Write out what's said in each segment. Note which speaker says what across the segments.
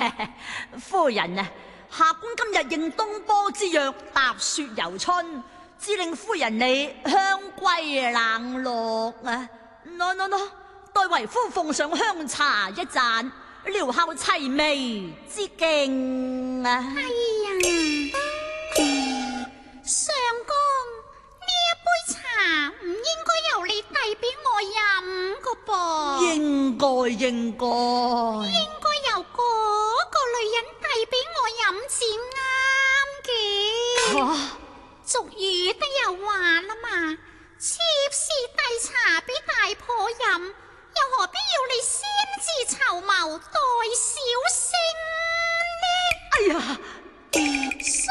Speaker 1: 夫人啊，下官今日應東坡之約，踏雪遊春，只令夫人你香歸冷落啊！喏，待為夫奉上香茶一盞，療效齊眉之勁啊！
Speaker 2: 哎呀，相公，呢一杯茶唔應該由你遞俾我飲噶噃，
Speaker 1: 應該
Speaker 2: 應該由嗰個女人遞俾我飲至啱嘅。俗語都有話啦嘛，妾侍遞茶俾大婆飲，又何必要你先自籌謀待小生呢？
Speaker 1: 哎呀，
Speaker 2: 相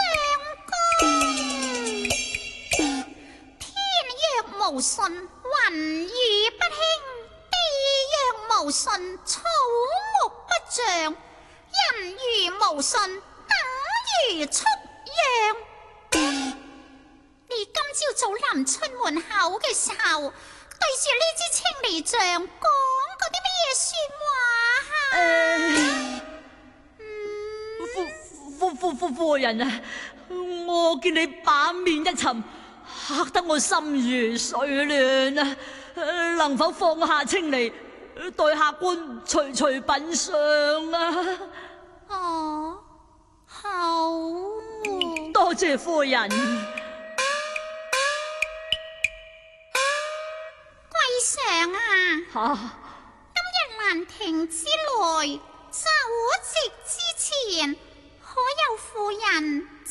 Speaker 2: 公，天若無信，雲雨不興；地若無信，草木不長；人如無信，等於畜羊。你今朝早臨出門口嘅時候，對住呢支青梨杖講過啲乜嘢說話？
Speaker 1: 夫人啊，我見你版面一沉，嚇得我心如水亂啊！能否放下青梨，待下官隨品嘗啊？
Speaker 2: 哦，好，
Speaker 1: 多謝夫人。
Speaker 2: 貴上啊！今日蘭亭之內，酒席之前，可有婦人